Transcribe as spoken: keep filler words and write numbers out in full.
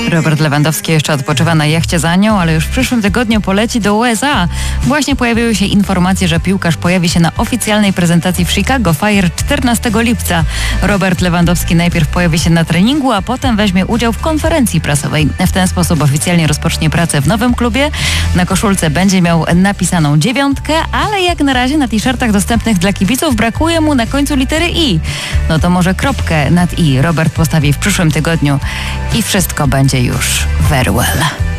Robert Lewandowski jeszcze odpoczywa na jachcie za nią, ale już w przyszłym tygodniu poleci do U S A. Właśnie pojawiły się informacje, że piłkarz pojawi się na oficjalnej prezentacji w Chicago Fire czternastego lipca. Robert Lewandowski najpierw pojawi się na treningu, a potem weźmie udział w konferencji prasowej. W ten sposób oficjalnie rozpocznie pracę w nowym klubie. Na koszulce będzie miał napisaną dziewiątkę, ale jak na razie na t-shirtach dostępnych dla kibiców brakuje mu na końcu litery I. No to może kropkę nad I Robert postawi w przyszłym tygodniu i wszystko będzie już very well.